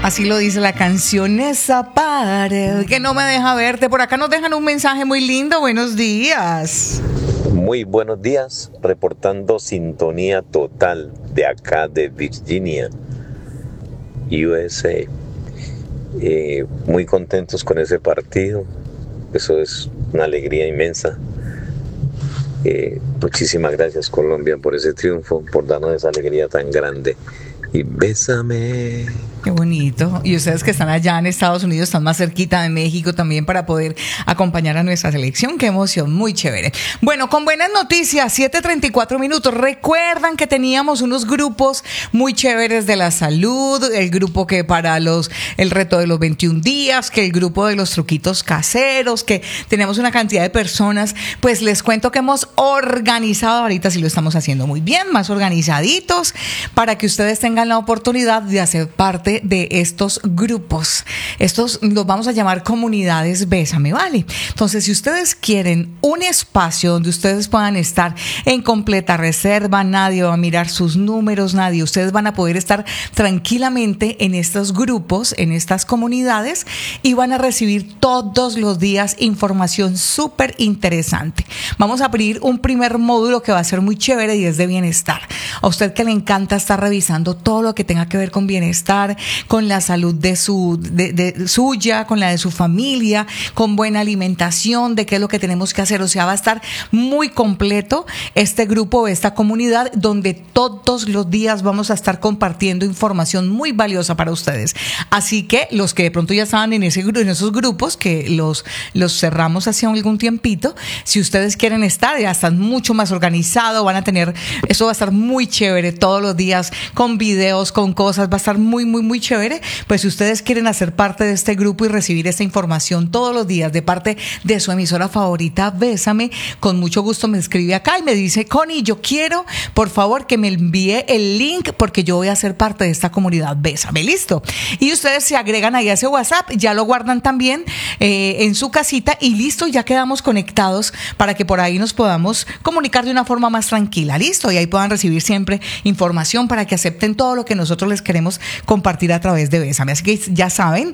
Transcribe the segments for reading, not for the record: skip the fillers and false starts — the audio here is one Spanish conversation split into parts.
Así lo dice la canción, esa pared que no me deja verte. Por acá nos dejan un mensaje muy lindo. Buenos días. Muy buenos días, reportando sintonía total de acá de Virginia, USA. Muy contentos con ese partido. Eso es una alegría inmensa. Muchísimas gracias, Colombia, por ese triunfo, por darnos esa alegría tan grande. Y bésame. Qué bonito. Y ustedes que están allá en Estados Unidos, están más cerquita de México también para poder acompañar a nuestra selección. Qué emoción, muy chévere. Bueno, con buenas noticias, 7:34 minutos. Recuerdan que teníamos unos grupos muy chéveres de la salud, el grupo que para el reto de los 21 días, que el grupo de los truquitos caseros, que tenemos una cantidad de personas. Pues les cuento que hemos organizado, ahorita sí lo estamos haciendo muy bien, más organizaditos, para que ustedes tengan la oportunidad de hacer parte de estos grupos. Estos los vamos a llamar comunidades Bésame, ¿vale? Entonces, si ustedes quieren un espacio donde ustedes puedan estar en completa reserva, nadie va a mirar sus números, nadie, ustedes van a poder estar tranquilamente en estos grupos, en estas comunidades, y van a recibir todos los días información súper interesante. Vamos a abrir un primer módulo que va a ser muy chévere y es de bienestar. A usted que le encanta estar revisando todo lo que tenga que ver con bienestar, con la salud de suya, con la de su familia, con buena alimentación, de qué es lo que tenemos que hacer. O sea, va a estar muy completo este grupo, esta comunidad, donde todos los días vamos a estar compartiendo información muy valiosa para ustedes. Así que los que de pronto ya estaban en esos grupos, que los cerramos hace algún tiempito, si ustedes quieren estar, ya están mucho más organizados, van a tener, eso va a estar muy chévere todos los días, con videos, con cosas, va a estar muy, muy, muy chévere. Pues si ustedes quieren hacer parte de este grupo y recibir esta información todos los días de parte de su emisora favorita, Bésame, con mucho gusto me escribe acá y me dice: Connie, yo quiero, por favor, que me envíe el link porque yo voy a ser parte de esta comunidad Bésame. Listo. Y ustedes se agregan ahí a ese WhatsApp, ya lo guardan también en su casita y listo, ya quedamos conectados para que por ahí nos podamos comunicar de una forma más tranquila. Listo. Y ahí puedan recibir siempre información para que acepten todo lo que nosotros les queremos compartir a través de Bésame. Así que ya saben,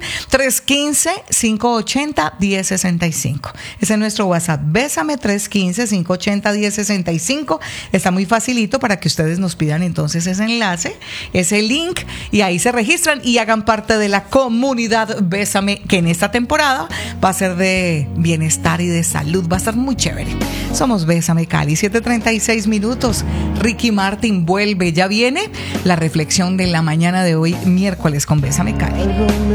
315-580-1065. Ese es nuestro WhatsApp. Bésame, 315-580-1065. Está muy facilito para que ustedes nos pidan entonces ese enlace, ese link, y ahí se registran y hagan parte de la comunidad Bésame, que en esta temporada va a ser de bienestar y de salud. Va a estar muy chévere. Somos Bésame Cali, 7:36 minutos. Ricky Martin vuelve. Ya viene la reflexión de la mañana de hoy, miércoles, con Bésame Cali.